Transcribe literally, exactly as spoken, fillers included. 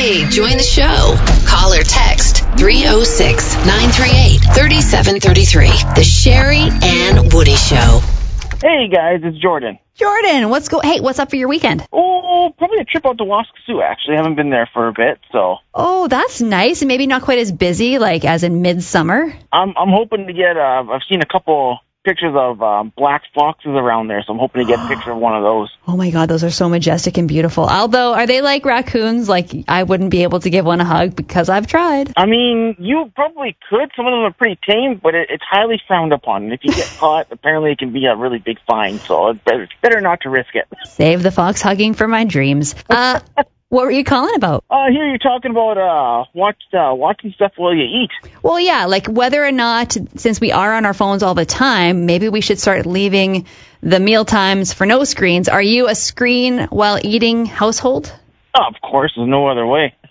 Hey, join the show. Call or text three oh six, nine three eight, three seven three three. The Sherry and Woody Show. Hey guys, it's Jordan. Jordan, what's go? Hey, what's up for your weekend? Oh, probably a trip out to Waskesiu, actually. I haven't been there for a bit, so. Oh, that's nice. And maybe not quite as busy, like as in midsummer. I'm I'm hoping to get, uh, I've seen a couple pictures of um, black foxes around there, so I'm hoping to get a picture of one of those. Oh my God, those are so majestic and beautiful. Although, are they like raccoons? Like, I wouldn't be able to give one a hug because I've tried. I mean, you probably could. Some of them are pretty tame, but it, it's highly frowned upon. And if you get caught, apparently it can be a really big fine, so it's better, it's better not to risk it. Save the fox hugging for my dreams. Uh, what were you calling about? Uh, here you're talking about uh, watch, uh, watching stuff while you eat. Well, yeah, like whether or not, since we are on our phones all the time, maybe we should start leaving the meal times for no screens. Are you a screen while eating household? Oh, of course, there's no other way.